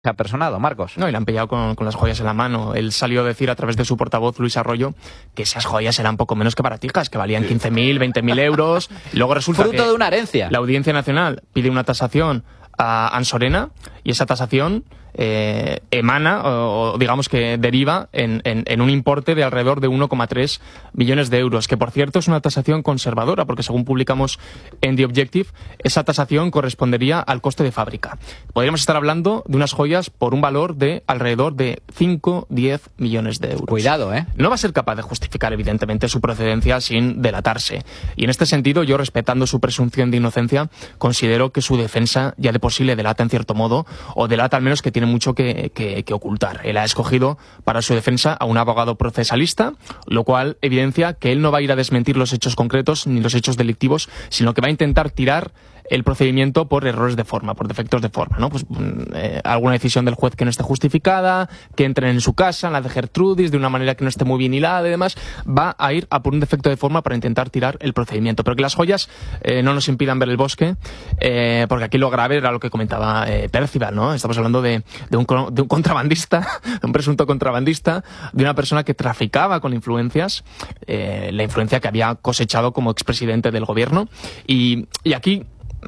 se ha personado, Marcos. No, y le han pillado con las joyas en la mano. Él salió a decir a través de su portavoz, Luis Arroyo, que esas joyas eran poco menos que baratijas, que valían 15.000, 20.000 euros. Y luego resulta fruto de una herencia. La Audiencia Nacional pide una tasación a Ansorena y esa tasación emana o digamos que deriva en un importe de alrededor de 1,3 millones de euros, que por cierto es una tasación conservadora, porque según publicamos en The Objective, esa tasación correspondería al coste de fábrica. Podríamos estar hablando de unas joyas por un valor de alrededor de 5-10 millones de euros. Cuidado, No va a ser capaz de justificar evidentemente su procedencia sin delatarse, y en este sentido yo, respetando su presunción de inocencia, considero que su defensa ya de por sí le delata en cierto modo, o delata al menos que tiene mucho que ocultar. Él ha escogido para su defensa a un abogado procesalista, lo cual evidencia que él no va a ir a desmentir los hechos concretos ni los hechos delictivos, sino que va a intentar tirar el procedimiento por errores de forma, por defectos de forma, ¿no? Pues alguna decisión del juez que no esté justificada, que entren en su casa, en la de Gertrudis, de una manera que no esté muy bien hilada y demás, va a ir a por un defecto de forma para intentar tirar el procedimiento. Pero que las joyas no nos impidan ver el bosque, porque aquí lo grave era lo que comentaba Percival, ¿no? Estamos hablando de un contrabandista, de un presunto contrabandista, de una persona que traficaba con influencias, la influencia que había cosechado como expresidente del gobierno, y aquí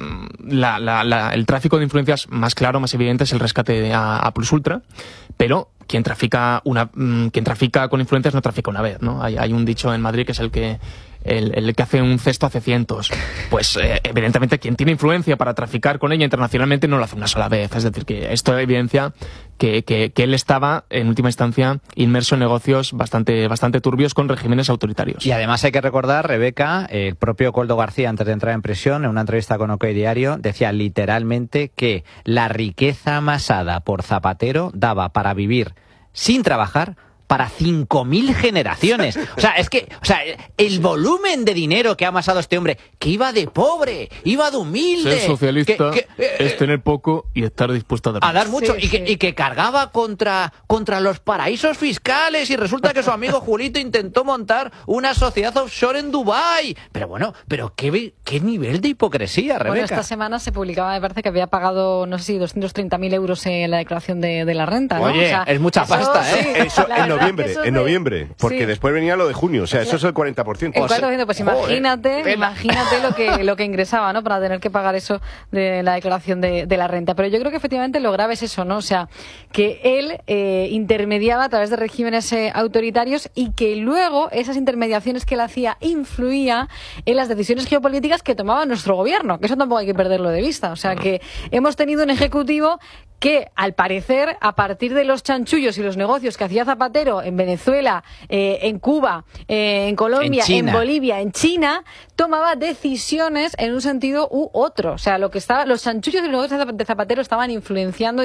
el tráfico de influencias más claro, más evidente, es el rescate a Plus Ultra, pero quien trafica con influencias no trafica una vez, ¿no? Hay un dicho en Madrid que es el que hace un cesto hace cientos. Pues evidentemente quien tiene influencia para traficar con ella internacionalmente no lo hace una sola vez. Es decir, que esto evidencia que él estaba en última instancia inmerso en negocios bastante turbios con regímenes autoritarios. Y además hay que recordar, Rebeca, el propio Koldo García, antes de entrar en prisión, en una entrevista con OK Diario, decía literalmente que la riqueza amasada por Zapatero daba para vivir sin trabajar para 5.000 generaciones. O sea, el volumen de dinero que ha amasado este hombre, que iba de pobre, iba de humilde. Ser socialista es tener poco y estar dispuesto a dar mucho. Y que cargaba contra los paraísos fiscales, y resulta que su amigo Julito intentó montar una sociedad offshore en Dubái. Pero bueno, qué nivel de hipocresía, Rebeca. Bueno, esta semana se publicaba, me parece que había pagado, no sé si 230.000 euros en la declaración de la renta, ¿no? Oye, es mucha pasta, ¿eh? Eso en noviembre, porque después venía lo de junio, o sea, eso es el 40%. El 40%, pues imagínate lo que ingresaba, ¿no? Para tener que pagar eso de la declaración de la renta. Pero yo creo que efectivamente lo grave es eso, ¿no? O sea, que él intermediaba a través de regímenes autoritarios, y que luego esas intermediaciones que él hacía influía en las decisiones geopolíticas que tomaba nuestro gobierno, que eso tampoco hay que perderlo de vista. O sea, que hemos tenido un ejecutivo que, al parecer, a partir de los chanchullos y los negocios que hacía Zapatero en Venezuela, en Cuba, en Colombia, en Bolivia, en China, tomaba decisiones en un sentido u otro. O sea, los chanchullos y los negocios de Zapatero estaban influyendo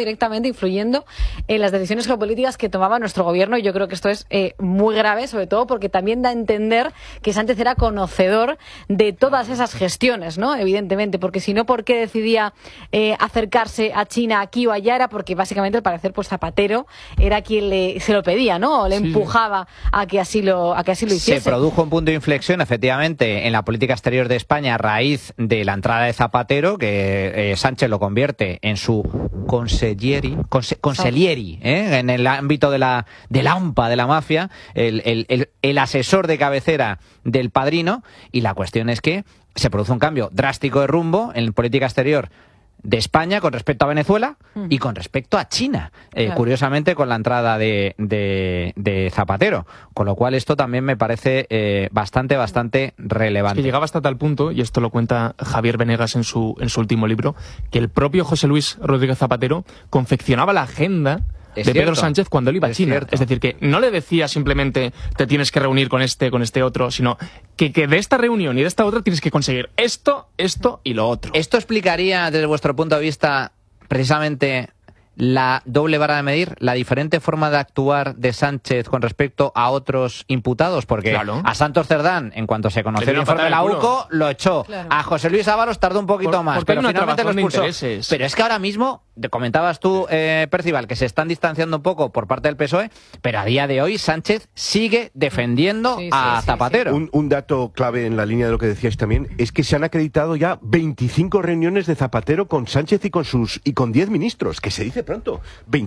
en las decisiones geopolíticas que tomaba nuestro gobierno, y yo creo que esto es muy grave, sobre todo porque también da a entender que Sánchez era conocedor de todas esas gestiones, ¿no? Evidentemente, porque si no, ¿por qué decidía acercarse a China aquí o allá? Era porque básicamente, al parecer, pues Zapatero era quien se lo pedía, ¿no? O le empujaba a que así lo hiciese. Se produjo un punto de inflexión, efectivamente, en la política exterior de España a raíz de la entrada de Zapatero, que Sánchez lo convierte en su consiglieri, en el ámbito de la AMPA, de la mafia, el asesor de cabecera del padrino, y la cuestión es que se produce un cambio drástico de rumbo en política exterior de España con respecto a Venezuela y con respecto a China, claro. Curiosamente con la entrada de Zapatero, con lo cual esto también me parece bastante relevante. Es que llegaba hasta tal punto, y esto lo cuenta Javier Venegas en su último libro, que el propio José Luis Rodríguez Zapatero confeccionaba la agenda de Pedro Sánchez cuando él iba a China. Cierto. Es decir, que no le decía simplemente te tienes que reunir con este otro, sino que de esta reunión y de esta otra tienes que conseguir esto y lo otro. ¿Esto explicaría, desde vuestro punto de vista, precisamente la doble vara de medir, la diferente forma de actuar de Sánchez con respecto a otros imputados? Porque claro, a Santos Cerdán, en cuanto se conoció el informe de la UCO, lo echó. Claro. A José Luis Ábalos tardó un poquito más, pero finalmente lo expulsó. Pero es que ahora mismo comentabas tú, Percival, que se están distanciando un poco por parte del PSOE, pero a día de hoy Sánchez sigue defendiendo a Zapatero. Un dato clave en la línea de lo que decíais también es que se han acreditado ya 25 reuniones de Zapatero con Sánchez y con 10 ministros, que se dice pronto.